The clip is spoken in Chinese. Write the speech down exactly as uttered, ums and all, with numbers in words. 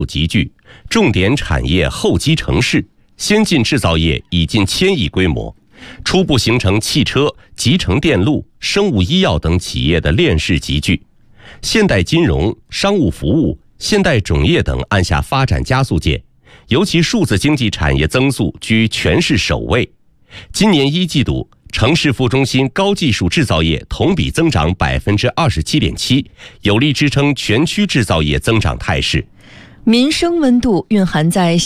集聚，重点产业厚基城市，先进制造业已近千亿规模，初步形成汽车、集成电路、生物医药等企业的链式集聚。现代金融、商务服务、现代种业等按下发展加速键，尤其数字经济产业增速居全市首位。今年一季度，城市副中心高技术制造业同比增长 百分之二十七点七， 有力支撑全区制造业增长态势。 民生温度蕴含在